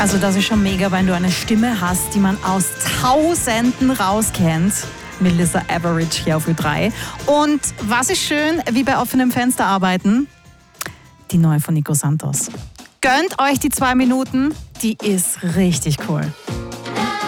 Also das ist schon mega, wenn du eine Stimme hast, die man aus Tausenden rauskennt. Melissa Etheridge hier auf Ö3. Und was ist schön, wie bei offenem Fenster arbeiten? Die neue von Nico Santos. Gönnt euch die 2 Minuten, die ist richtig cool.